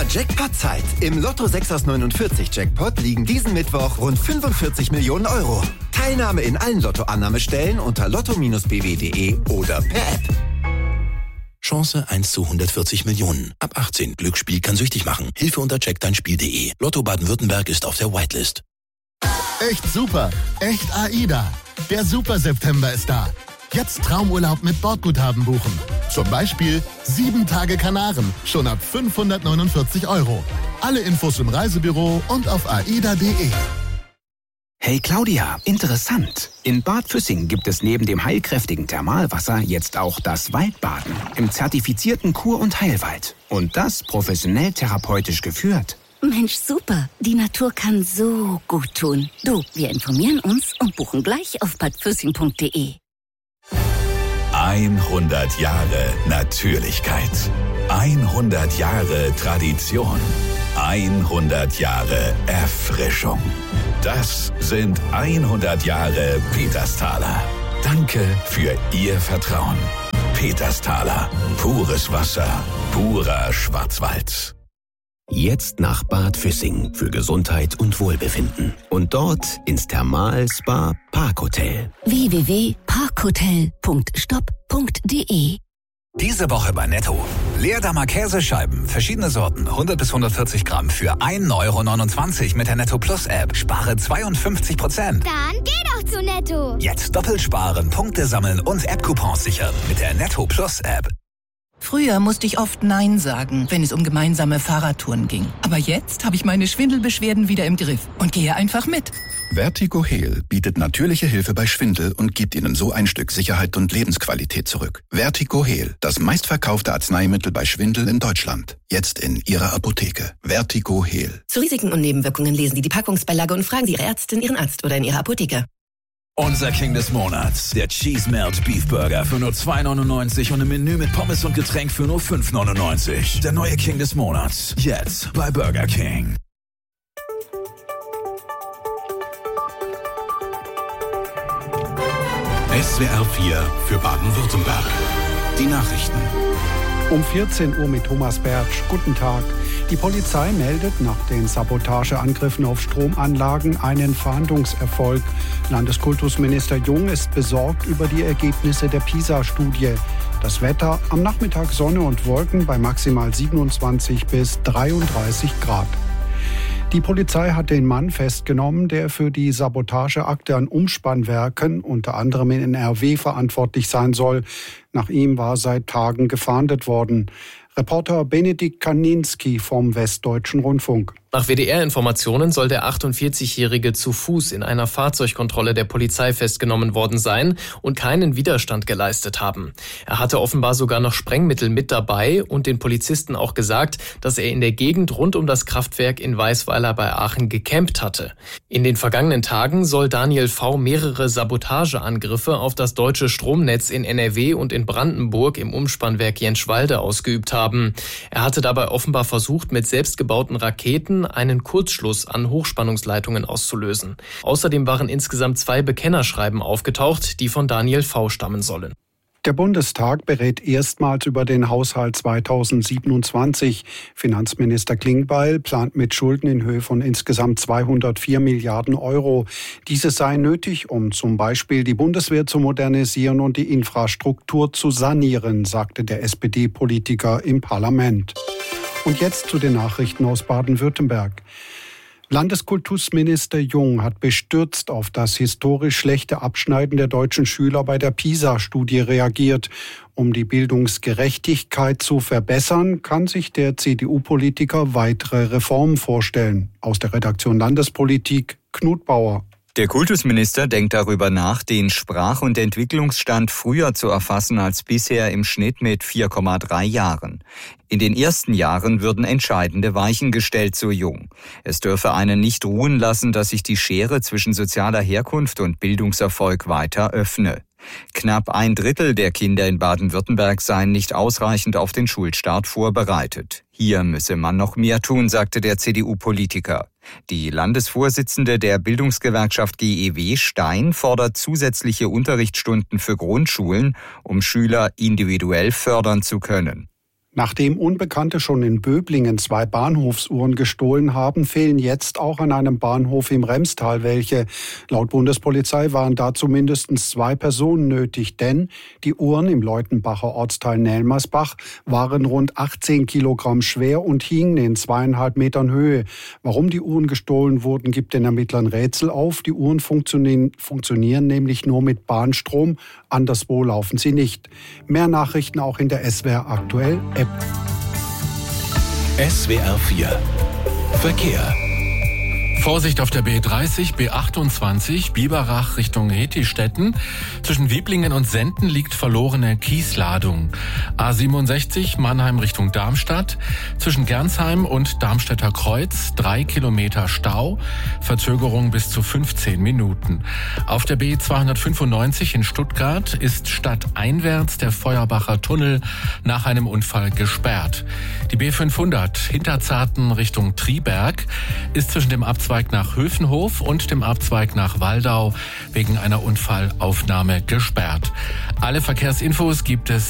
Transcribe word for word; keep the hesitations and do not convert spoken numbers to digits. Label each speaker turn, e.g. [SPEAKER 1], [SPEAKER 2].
[SPEAKER 1] Jackpot-Zeit. Im Lotto sechs aus neunundvierzig Jackpot liegen diesen Mittwoch rund fünfundvierzig Millionen Euro. Teilnahme in allen Lottoannahmestellen unter lotto Bindestrich b w punkt d e oder per App.
[SPEAKER 2] Chance eins zu hundertvierzig Millionen. Ab achtzehn. Glücksspiel kann süchtig machen. Hilfe unter check dein spiel punkt d e. Lotto Baden-Württemberg ist auf der Whitelist.
[SPEAKER 3] Echt super. Echt AIDA. Der Super-September ist da. Jetzt Traumurlaub mit Bordguthaben buchen. Zum Beispiel sieben Tage Kanaren. Schon ab fünfhundertneunundvierzig Euro. Alle Infos im Reisebüro und auf aida punkt d e.
[SPEAKER 4] Hey Claudia, interessant. In Bad Füssing gibt es neben dem heilkräftigen Thermalwasser jetzt auch das Waldbaden im zertifizierten Kur- und Heilwald. Und das professionell therapeutisch geführt.
[SPEAKER 5] Mensch, super. Die Natur kann so gut tun. Du, wir informieren uns und buchen gleich auf bad füssing punkt d e.
[SPEAKER 6] hundert Jahre Natürlichkeit. hundert Jahre Tradition. hundert Jahre Erfrischung. Das sind hundert Jahre Petersthaler. Danke für Ihr Vertrauen. Petersthaler. Pures Wasser. Purer Schwarzwald.
[SPEAKER 4] Jetzt nach Bad Füssing für Gesundheit und Wohlbefinden. Und dort ins Thermal-Spa Parkhotel.
[SPEAKER 5] w w w punkt parkhotel punkt stopp punkt d e.
[SPEAKER 7] Diese Woche bei Netto. Leerdammer Käsescheiben, verschiedene Sorten, hundert bis hundertvierzig Gramm für ein Euro neunundzwanzig mit der Netto Plus App. Spare zweiundfünfzig Prozent.
[SPEAKER 8] Dann geh doch zu Netto.
[SPEAKER 7] Jetzt doppelt sparen, Punkte sammeln und App-Coupons sichern mit der Netto Plus App.
[SPEAKER 9] Früher musste ich oft Nein sagen, wenn es um gemeinsame Fahrradtouren ging. Aber jetzt habe ich meine Schwindelbeschwerden wieder im Griff und gehe einfach mit.
[SPEAKER 10] Vertigo Heal bietet natürliche Hilfe bei Schwindel und gibt Ihnen so ein Stück Sicherheit und Lebensqualität zurück. Vertigo Heal, das meistverkaufte Arzneimittel bei Schwindel in Deutschland. Jetzt in Ihrer Apotheke. Vertigo Heal.
[SPEAKER 11] Zu Risiken und Nebenwirkungen lesen Sie die Packungsbeilage und fragen Sie Ihre Ärztin, Ihren Arzt oder in Ihrer Apotheke.
[SPEAKER 6] Unser King des Monats, der Cheese Melt Beef Burger für nur zwei neunundneunzig und ein Menü mit Pommes und Getränk für nur fünf neunundneunzig. Der neue King des Monats, jetzt bei Burger King.
[SPEAKER 12] S W R vier für Baden-Württemberg. Die Nachrichten.
[SPEAKER 13] Um vierzehn Uhr mit Thomas Bertsch. Guten Tag. Die Polizei meldet nach den Sabotageangriffen auf Stromanlagen einen Fahndungserfolg. Landeskultusminister Jung ist besorgt über die Ergebnisse der PISA-Studie. Das Wetter: am Nachmittag Sonne und Wolken bei maximal siebenundzwanzig bis dreiunddreißig Grad. Die Polizei hat den Mann festgenommen, der für die Sabotageakte an Umspannwerken, unter anderem in N R W, verantwortlich sein soll. Nach ihm war seit Tagen gefahndet worden. Reporter Benedikt Kaninski vom Westdeutschen Rundfunk.
[SPEAKER 14] Nach W D R-Informationen soll der achtundvierzigjährige zu Fuß in einer Fahrzeugkontrolle der Polizei festgenommen worden sein und keinen Widerstand geleistet haben. Er hatte offenbar sogar noch Sprengmittel mit dabei und den Polizisten auch gesagt, dass er in der Gegend rund um das Kraftwerk in Weißweiler bei Aachen gecampt hatte. In den vergangenen Tagen soll Daniel V. mehrere Sabotageangriffe auf das deutsche Stromnetz in N R W und in Brandenburg im Umspannwerk Jenschwalde ausgeübt haben. Er hatte dabei offenbar versucht, mit selbstgebauten Raketen einen Kurzschluss an Hochspannungsleitungen auszulösen. Außerdem waren insgesamt zwei Bekennerschreiben aufgetaucht, die von Daniel V. stammen sollen.
[SPEAKER 13] Der Bundestag berät erstmals über den Haushalt zweitausendsiebenundzwanzig. Finanzminister Klingbeil plant mit Schulden in Höhe von insgesamt zweihundertvier Milliarden Euro. Diese seien nötig, um zum Beispiel die Bundeswehr zu modernisieren und die Infrastruktur zu sanieren, sagte der S P D-Politiker im Parlament. Und jetzt zu den Nachrichten aus Baden-Württemberg. Landeskultusminister Jung hat bestürzt auf das historisch schlechte Abschneiden der deutschen Schüler bei der PISA-Studie reagiert. Um die Bildungsgerechtigkeit zu verbessern, kann sich der C D U-Politiker weitere Reformen vorstellen. Aus der Redaktion Landespolitik, Knut Bauer.
[SPEAKER 15] Der Kultusminister denkt darüber nach, den Sprach- und Entwicklungsstand früher zu erfassen als bisher, im Schnitt mit vier Komma drei Jahren. In den ersten Jahren würden entscheidende Weichen gestellt, so Jung. Es dürfe einen nicht ruhen lassen, dass sich die Schere zwischen sozialer Herkunft und Bildungserfolg weiter öffne. Knapp ein Drittel der Kinder in Baden-Württemberg seien nicht ausreichend auf den Schulstart vorbereitet. Hier müsse man noch mehr tun, sagte der C D U-Politiker. Die Landesvorsitzende der Bildungsgewerkschaft G E W, Stein, fordert zusätzliche Unterrichtsstunden für Grundschulen, um Schüler individuell fördern zu können.
[SPEAKER 13] Nachdem Unbekannte schon in Böblingen zwei Bahnhofsuhren gestohlen haben, fehlen jetzt auch an einem Bahnhof im Remstal welche. Laut Bundespolizei waren dazu mindestens zwei Personen nötig, denn die Uhren im Leutenbacher Ortsteil Nelmersbach waren rund achtzehn Kilogramm schwer und hingen in zweieinhalb Metern Höhe. Warum die Uhren gestohlen wurden, gibt den Ermittlern Rätsel auf. Die Uhren funktionieren, funktionieren nämlich nur mit Bahnstrom, anderswo laufen sie nicht. Mehr Nachrichten auch in der S W R Aktuell App.
[SPEAKER 12] S W R vier Verkehr. Vorsicht auf der B dreißig, B achtundzwanzig, Biberach Richtung Retistetten. Zwischen Wiblingen und Senden liegt verlorene Kiesladung. A siebenundsechzig, Mannheim Richtung Darmstadt. Zwischen Gernsheim und Darmstädter Kreuz drei Kilometer Stau. Verzögerung bis zu fünfzehn Minuten. Auf der B zweihundertfünfundneunzig in Stuttgart ist stadteinwärts der Feuerbacher Tunnel nach einem Unfall gesperrt. Die B fünfhundert Hinterzarten Richtung Triberg ist zwischen dem Abzweig nach Höfenhof und dem Abzweig nach Waldau wegen einer Unfallaufnahme gesperrt. Alle Verkehrsinfos gibt es